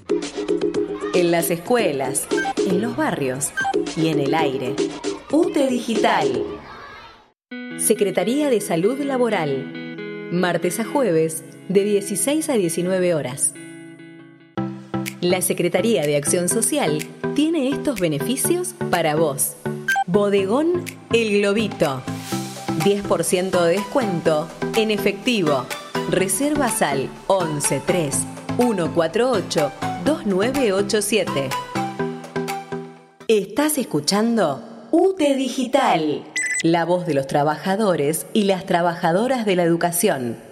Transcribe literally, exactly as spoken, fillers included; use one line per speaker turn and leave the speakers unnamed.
En las escuelas, en los barrios y en el aire. U T E Digital. Secretaría de Salud Laboral. Martes a jueves, de dieciséis a diecinueve horas. La Secretaría de Acción Social tiene estos beneficios para vos. Bodegón El Globito. diez por ciento de descuento en efectivo. Reservas al once tres uno cuatro ocho dos nueve ocho siete. Estás escuchando U T E Digital, la voz de los trabajadores y las trabajadoras de la educación.